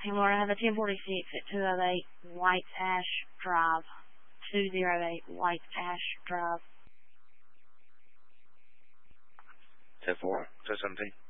And Lord, I have a 1046 at 208 White Ash Drive. 208 White Ash Drive. 10-4, 217.